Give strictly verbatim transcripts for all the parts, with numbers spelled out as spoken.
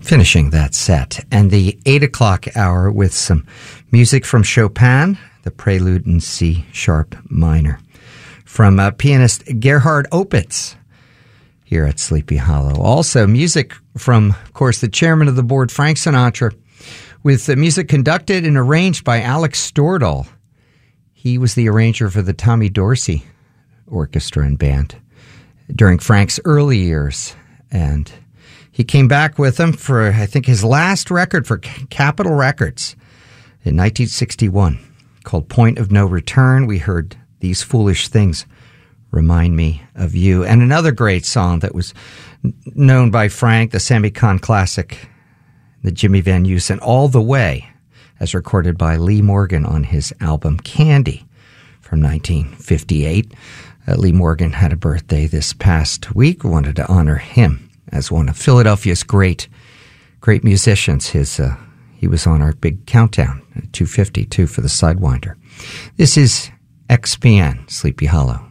Finishing that set. And the eight o'clock hour with some music from Chopin, the Prelude in C sharp minor, from uh, pianist Gerhard Opitz here at Sleepy Hollow. Also, music from, of course, the chairman of the board, Frank Sinatra, with the music conducted and arranged by Alex Stordahl. He was the arranger for the Tommy Dorsey Orchestra and Band during Frank's early years. And he came back with them for, I think, his last record for Capitol Records in nineteen sixty-one, called Point of No Return. We heard These Foolish Things Remind Me of You. And another great song that was known by Frank, the Sammy Kahn classic, the Jimmy Van Heusen, All the Way, as recorded by Lee Morgan on his album Candy from nineteen fifty-eight. Uh, Lee Morgan had a birthday this past week. We wanted to honor him as one of Philadelphia's great, great musicians. His uh, he was on our big countdown, two fifty-two for the Sidewinder. This is X P N, Sleepy Hollow.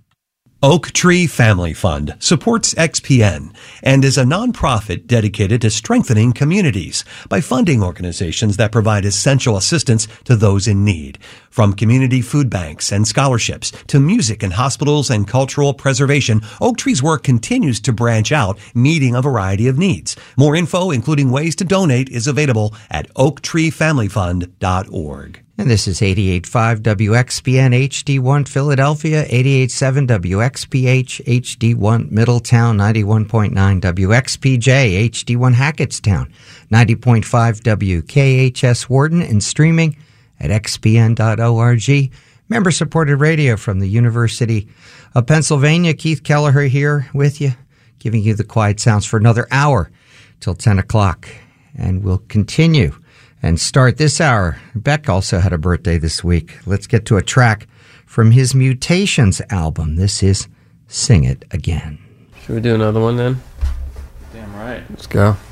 Oak Tree Family Fund supports X P N and is a nonprofit dedicated to strengthening communities by funding organizations that provide essential assistance to those in need. From community food banks and scholarships to music in hospitals and cultural preservation, Oak Tree's work continues to branch out, meeting a variety of needs. More info, including ways to donate, is available at oak tree family fund dot org. And this is eighty-eight point five W X P N H D one Philadelphia, eighty-eight point seven W X P H H D one Middletown, ninety-one point nine W X P J H D one Hackettstown, ninety point five W K H S Wharton, and streaming at x p n dot org. Member-supported radio from the University of Pennsylvania. Keith Kelleher here with you, giving you the quiet sounds for another hour till ten o'clock. And we'll continue and start this hour. Beck also had a birthday this week. Let's get to a track from his Mutations album. This is Sing It Again. Should we do another one then? Damn right. Let's go.